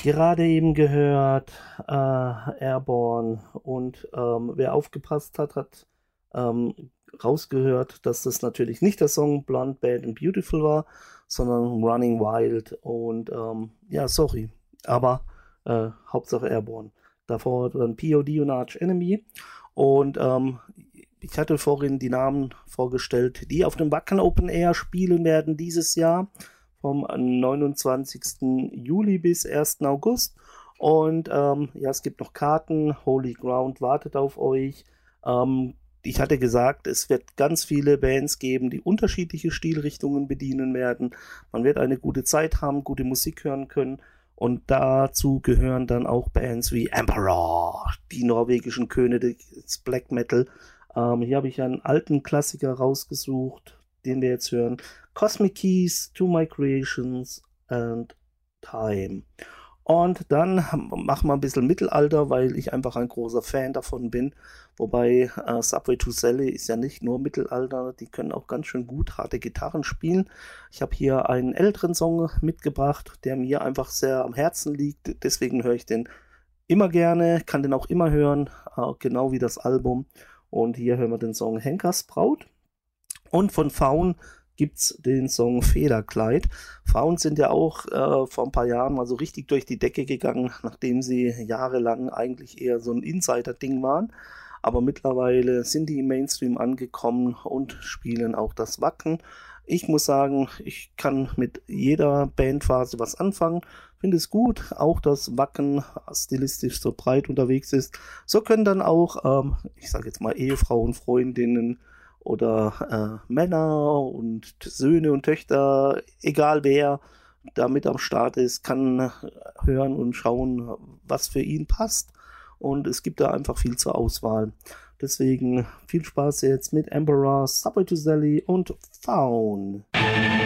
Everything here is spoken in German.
Gerade eben gehört Airborne und wer aufgepasst hat, hat ähm, rausgehört, dass das natürlich nicht der Song Blonde, Bad and Beautiful war, sondern Running Wild und ja, sorry, aber Hauptsache Airborne. Davor dann POD und Arch Enemy und ich hatte vorhin die Namen vorgestellt, die auf dem Wacken Open Air spielen werden dieses Jahr vom 29. Juli bis 1. August. Und ja, es gibt noch Karten. Holy Ground wartet auf euch. Ich hatte gesagt, es wird ganz viele Bands geben, die unterschiedliche Stilrichtungen bedienen werden. Man wird eine gute Zeit haben, gute Musik hören können. Und dazu gehören dann auch Bands wie Emperor, die norwegischen Könige des Black Metal. Hier habe ich einen alten Klassiker rausgesucht, den wir jetzt hören. Cosmic Keys, To My Creations and Time. Und dann machen wir ein bisschen Mittelalter, weil ich einfach ein großer Fan davon bin. Wobei Subway to Sally ist ja nicht nur Mittelalter, die können auch ganz schön gut harte Gitarren spielen. Ich habe hier einen älteren Song mitgebracht, der mir einfach sehr am Herzen liegt. Deswegen höre ich den immer gerne, kann den auch immer hören, genau wie das Album. Und hier hören wir den Song Henkers Braut. Und von Faun gibt es den Song Federkleid. Faun sind ja auch vor ein paar Jahren mal so richtig durch die Decke gegangen, nachdem sie jahrelang eigentlich eher so ein Insider-Ding waren. Aber mittlerweile sind die im Mainstream angekommen und spielen auch das Wacken. Ich muss sagen, ich kann mit jeder Bandphase was anfangen. Finde es gut, auch dass Wacken stilistisch so breit unterwegs ist. So können dann auch, ich sage jetzt mal Ehefrauen, Freundinnen oder Männer und Söhne und Töchter, egal wer da mit am Start ist, kann hören und schauen, was für ihn passt. Und es gibt da einfach viel zur Auswahl. Deswegen viel Spaß jetzt mit Emperor, Subway to Sally und Faun.